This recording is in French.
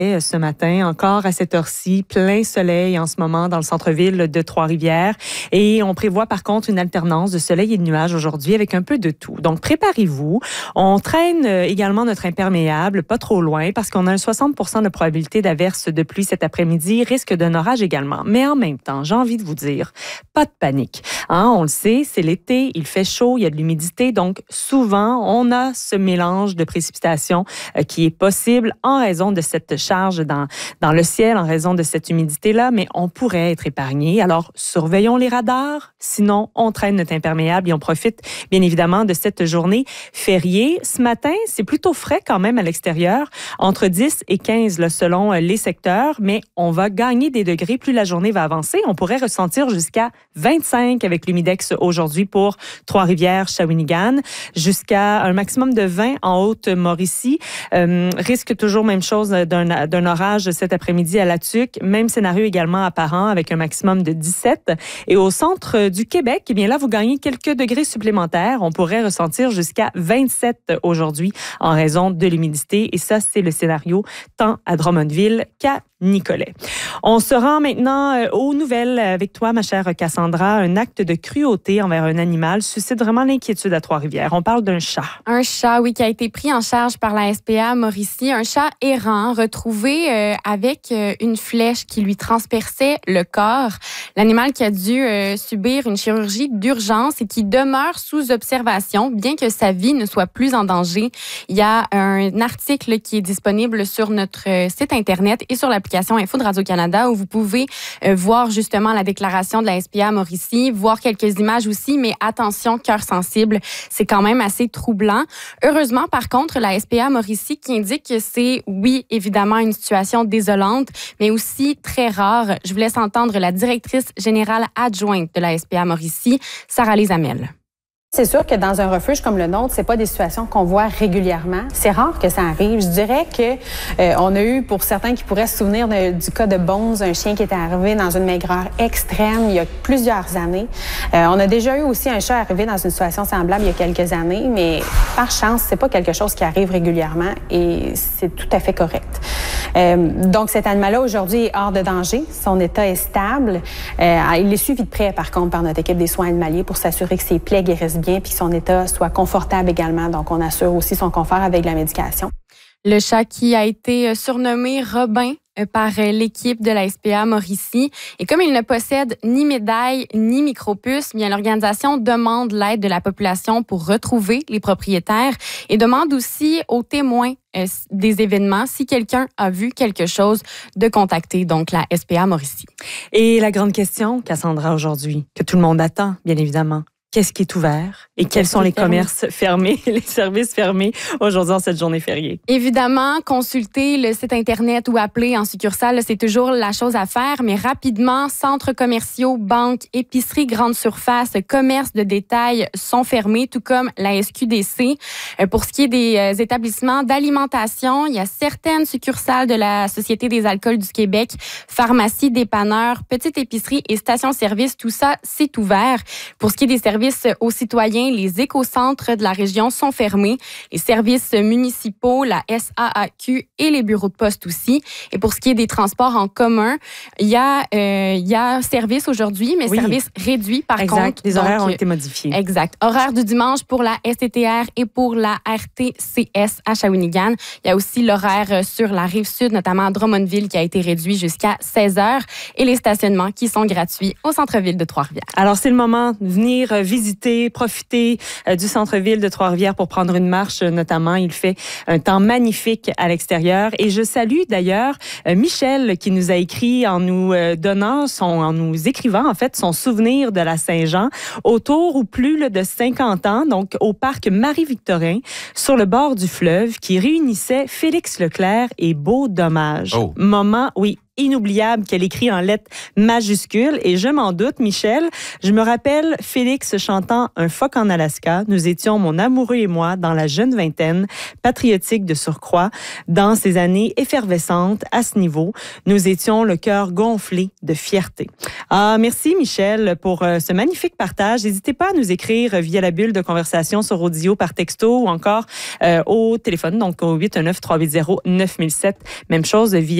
Et ce matin, encore à cette heure-ci, plein soleil en ce moment dans le centre-ville de Trois-Rivières. Et on prévoit par contre une alternance de soleil et de nuages aujourd'hui avec un peu de tout. Donc, préparez-vous. On traîne également notre imperméable, pas trop loin, parce qu'on a un 60 % de probabilité d'averse de pluie cet après-midi, risque d'un orage également. Mais en même temps, j'ai envie de vous dire, pas de panique. Hein, on le sait, c'est l'été, il fait chaud, il y a de l'humidité, donc souvent, on a ce mélange de précipitations qui est possible en raison de cette charge dans le ciel, en raison de cette humidité-là, mais on pourrait être épargné. Alors, surveillons les radars, sinon on traîne notre imperméable et on profite bien évidemment de cette journée fériée. Ce matin, c'est plutôt frais quand même à l'extérieur, entre 10 et 15 là, selon les secteurs, mais on va gagner des degrés plus la journée va avancer. On pourrait ressentir jusqu'à 25 avec l'humidex aujourd'hui pour Trois-Rivières, Shawinigan, jusqu'à un maximum de 20 en Haute-Mauricie. Risque toujours même chose d'un orage cet après-midi à La Tuque. Même scénario également apparent avec un maximum de 17. Et au centre du Québec, eh bien là, vous gagnez quelques degrés supplémentaires. On pourrait ressentir jusqu'à 27 aujourd'hui en raison de l'humidité. Et ça, c'est le scénario tant à Drummondville qu'à Nicolet. On se rend maintenant aux nouvelles avec toi, ma chère Cassandra. Un acte de cruauté envers un animal suscite vraiment l'inquiétude à Trois-Rivières. On parle d'un chat. Un chat, oui, qui a été pris en charge par la SPA Mauricie. Un chat errant retrouvé avec une flèche qui lui transperçait le corps. L'animal qui a dû subir une chirurgie d'urgence et qui demeure sous observation, bien que sa vie ne soit plus en danger. Il y a un article qui est disponible sur notre site Internet et sur l'application Info de Radio-Canada où vous pouvez voir justement la déclaration de la SPA Mauricie, voir quelques images aussi, mais attention, cœur sensible, c'est quand même assez troublant. Heureusement, par contre, la SPA Mauricie qui indique que c'est, oui, évidemment, une situation désolante, mais aussi très rare. Je vous laisse entendre la directrice générale adjointe de la SPA Mauricie, Sarah-Lise Hamel. C'est sûr que dans un refuge comme le nôtre, c'est pas des situations qu'on voit régulièrement. C'est rare que ça arrive. Je dirais que on a eu, pour certains qui pourraient se souvenir du cas de Bones, un chien qui était arrivé dans une maigreur extrême il y a plusieurs années. On a déjà eu aussi un chat arrivé dans une situation semblable il y a quelques années, mais par chance, c'est pas quelque chose qui arrive régulièrement et c'est tout à fait correct. Donc cet animal-là aujourd'hui est hors de danger. Son état est stable. Il est suivi de près, par contre, par notre équipe des soins animaliers pour s'assurer que ses plaies guérissent bien puis que son état soit confortable également. Donc, on assure aussi son confort avec la médication. Le chat qui a été surnommé Robin par l'équipe de la SPA Mauricie. Et comme il ne possède ni médaille ni micropuce, bien l'organisation demande l'aide de la population pour retrouver les propriétaires et demande aussi aux témoins des événements, si quelqu'un a vu quelque chose, de contacter donc la SPA Mauricie. Et la grande question, Cassandra, aujourd'hui, que tout le monde attend, bien évidemment. Qu'est-ce qui est ouvert et quels sont les commerces fermés, les services fermés aujourd'hui en cette journée fériée? Évidemment, consulter le site Internet ou appeler en succursale, c'est toujours la chose à faire, mais rapidement, centres commerciaux, banques, épiceries, grandes surfaces, commerces de détail sont fermés, tout comme la SQDC. Pour ce qui est des établissements d'alimentation, il y a certaines succursales de la Société des alcools du Québec, pharmacies, dépanneurs, petites épiceries et stations-service, tout ça, c'est ouvert. Pour ce qui est des services aux citoyens, les écocentres de la région sont fermés. Les services municipaux, la SAAQ et les bureaux de poste aussi. Et pour ce qui est des transports en commun, il y a service aujourd'hui, mais service réduit par contre. Exact. Les horaires ont été modifiés. Exact. Horaire du dimanche pour la STTR et pour la RTCS à Shawinigan. Il y a aussi l'horaire sur la Rive-Sud, notamment à Drummondville, qui a été réduit jusqu'à 16 heures et les stationnements qui sont gratuits au centre-ville de Trois-Rivières. Alors, c'est le moment de venir visiter, profiter du centre-ville de Trois-Rivières pour prendre une marche, notamment. Il fait un temps magnifique à l'extérieur. Et je salue d'ailleurs Michel qui nous a écrit en nous en nous écrivant en fait son souvenir de la Saint-Jean autour ou plus de 50 ans, donc au parc Marie-Victorin, sur le bord du fleuve, qui réunissait Félix Leclerc et Beau Dommage. Oh. Moment, oui, inoubliable qu'elle écrit en lettres majuscules. Et je m'en doute, Michel, je me rappelle Félix chantant Un phoque en Alaska. Nous étions, mon amoureux et moi, dans la jeune vingtaine, patriotique de surcroît, dans ces années effervescentes à ce niveau. Nous étions le cœur gonflé de fierté. Ah, merci Michel pour ce magnifique partage. N'hésitez pas à nous écrire via la bulle de conversation sur audio, par texto ou encore au téléphone, donc au 819-380-9007. Même chose via